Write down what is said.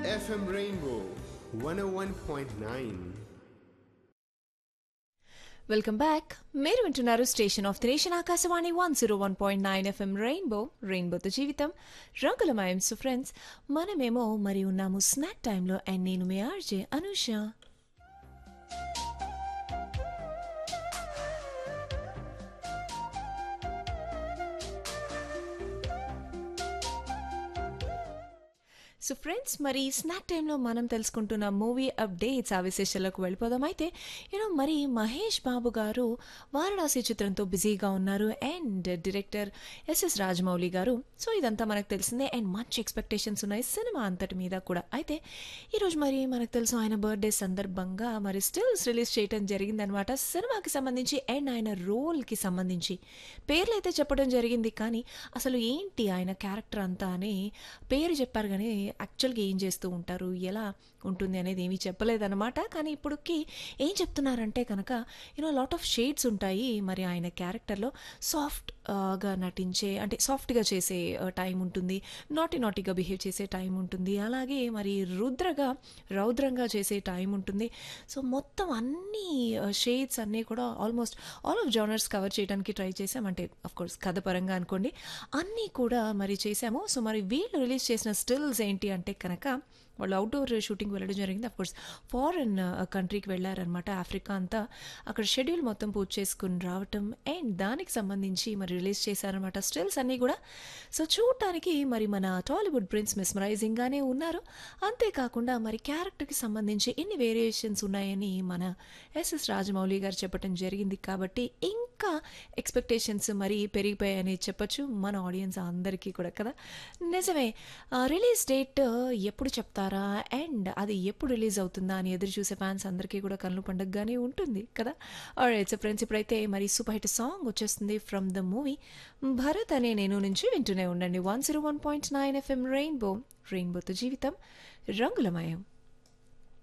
FM Rainbow 101.9. Welcome back. మీరు వింటున్నారు station of the nation Akashvani 101.9 FM రెయిన్బోతో జీవితం రంగులమయం. సో ఫ్రెండ్స్, మనమేమో మరి ఉన్నాము స్నాక్ టైంలో. అండ్ నేను మీ ఆర్జే అనూష. సో ఫ్రెండ్స్, మరి స్నాక్ టైంలో మనం తెలుసుకుంటున్న మూవీ అప్డేట్స్ ఆ విశేషాలకు వెళ్ళిపోదాం. అయితే మరి మహేష్ బాబు గారు వారణాసి చిత్రంతో బిజీగా ఉన్నారు. అండ్ డైరెక్టర్ ఎస్ఎస్ రాజమౌళి గారు. సో ఇదంతా మనకు తెలిసిందే. అండ్ మంచి ఎక్స్పెక్టేషన్స్ ఉన్నాయి సినిమా అంతటి మీద కూడా. అయితే ఈరోజు మరి మనకు తెలుసు ఆయన బర్త్డే సందర్భంగా మరి స్టిల్స్ రిలీజ్ చేయడం జరిగిందనమాట సినిమాకి సంబంధించి. అండ్ ఆయన రోల్కి సంబంధించి పేర్లు అయితే చెప్పడం జరిగింది, కానీ అసలు ఏంటి ఆయన క్యారెక్టర్ అంతా అని పేరు చెప్పారు, కానీ యాక్చువల్గా ఏం చేస్తూ ఉంటారు, ఎలా ఉంటుంది అనేది ఏమీ చెప్పలేదన్నమాట. కానీ ఇప్పుడుకి ఏం చెప్తున్నారంటే కనుక లాట్ ఆఫ్ షేడ్స్ ఉంటాయి మరి ఆయన క్యారెక్టర్లో. సాఫ్ట్గా నటించే, అంటే సాఫ్ట్గా చేసే టైం ఉంటుంది, నాటీగా బిహేవ్ చేసే టైం ఉంటుంది, అలాగే మరి రౌద్రంగా చేసే టైం ఉంటుంది. సో మొత్తం అన్ని షేడ్స్ అన్నీ కూడా almost all of genres cover చేయడానికి ట్రై చేసాం. అంటే అఫ్కోర్స్ కథ పరంగా అనుకోండి, అన్నీ కూడా మరి చేసాము. సో మరి వీళ్ళు రిలీజ్ చేసిన స్టిల్స్ ఏంటి అంటే కనుక వాళ్ళు అవుట్డోర్ షూటింగ్ వెళ్ళడం జరిగింది. అఫ్కోర్స్ ఫారెన్ కంట్రీకి వెళ్ళారనమాట, ఆఫ్రికా అంతా. అక్కడ షెడ్యూల్ మొత్తం పూర్తి చేసుకుని రావటం అండ్ దానికి సంబంధించి మరి రిలీజ్ చేశారనమాట స్టిల్స్ అన్నీ కూడా. సో చూడటానికి మరి మన టాలీవుడ్ ప్రిన్స్ మెస్మరైజింగ్గానే ఉన్నారు. అంతేకాకుండా మరి క్యారెక్టర్కి సంబంధించి ఎన్ని వేరియేషన్స్ ఉన్నాయని మన ఎస్ఎస్ రాజమౌళి గారు చెప్పడం జరిగింది. కాబట్టి ఇంకా ఎక్స్పెక్టేషన్స్ మరి పెరిగిపోయాయని చెప్పొచ్చు మన ఆడియన్స్ అందరికీ కూడా కదా. నిజమే. రిలీజ్ డేట్ ఎప్పుడు చెప్తారా అండ్ అది ఎప్పుడు రిలీజ్ అవుతుందా అని ఎదురు చూసే ఫ్యాన్స్ అందరికీ కూడా కళ్ళు పండుగగానే ఉంటుంది కదా. ఆల్రైట్. సో ఫ్రెండ్స్, ఇప్పుడైతే మరి సూపర్ హిట్ సాంగ్ వచ్చేస్తుంది ఫ్రమ్ ద మూవీ భరత్ అనే నేను నుంచి. వింటూనే ఉండండి 101.9 ఎఫ్ఎం రెయిన్బోతో జీవితం రంగులమయం.